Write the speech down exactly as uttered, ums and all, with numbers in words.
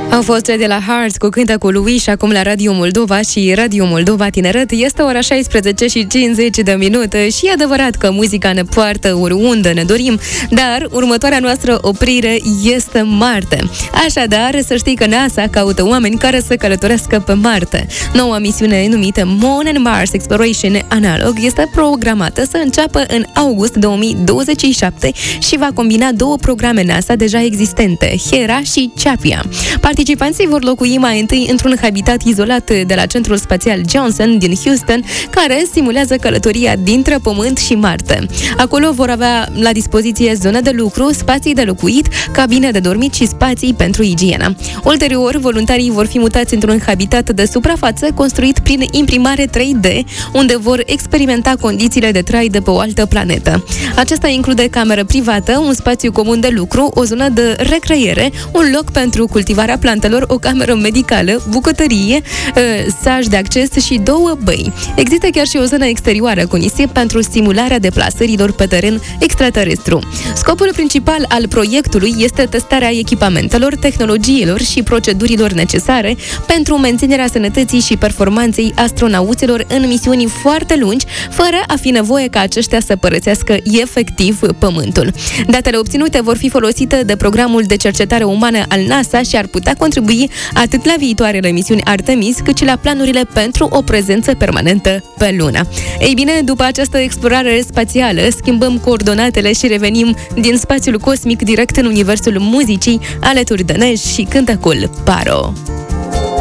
Au fost cei de la Hearts cu cântecul lui și acum la Radio Moldova și Radio Moldova Tineret. Este ora șaisprezece și cincizeci de minute și e adevărat că muzica ne poartă oriunde ne dorim, dar următoarea noastră oprire este Marte. Așadar, să știi că NASA caută oameni care să călătorească pe Marte. Noua misiune numită Moon and Mars Exploration Analog este programată să înceapă în august două mii douăzeci și șapte și va combina două programe NASA deja existente, Hera și Chapia. Participanții vor locui mai întâi într-un habitat izolat de la Centrul Spațial Johnson din Houston, care simulează călătoria dintre Pământ și Marte. Acolo vor avea la dispoziție zone de lucru, spații de locuit, cabine de dormit și spații pentru igienă. Ulterior, voluntarii vor fi mutați într-un habitat de suprafață construit prin imprimare trei D, unde vor experimenta condițiile de trai de pe o altă planetă. Acesta include cameră privată, un spațiu comun de lucru, o zonă de recreere, un loc pentru cultivarea plantelor, o cameră medicală, bucătărie, saj de acces și două băi. Există chiar și o zonă exterioară cu nisip pentru simularea deplasărilor pe teren extraterestru. Scopul principal al proiectului este testarea echipamentelor, tehnologiilor și procedurilor necesare pentru menținerea sănătății și performanței astronauților în misiuni foarte lungi, fără a fi nevoie ca aceștia să părăsească efectiv Pământul. Datele obținute vor fi folosite de programul de cercetare umană al NASA și ar putea contribui atât la viitoarele misiuni Artemis, cât și la planurile pentru o prezență permanentă pe Lună. Ei bine, după această explorare spațială, schimbăm coordonatele și revenim din spațiul cosmic direct în universul muzicii, alături de Neș și cântecul Paro.